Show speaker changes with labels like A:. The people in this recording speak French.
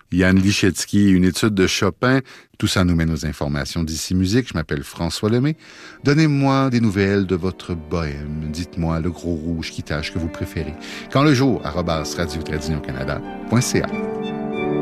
A: Yann Lichetsky, une étude de Chopin. Tout ça nous mène aux informations d'Ici Musique. Je m'appelle François Lemay. Donnez-moi des nouvelles de votre bohème. Dites-moi le gros rouge qui tâche que vous préférez. Quand le jour, @radio-canada.ca.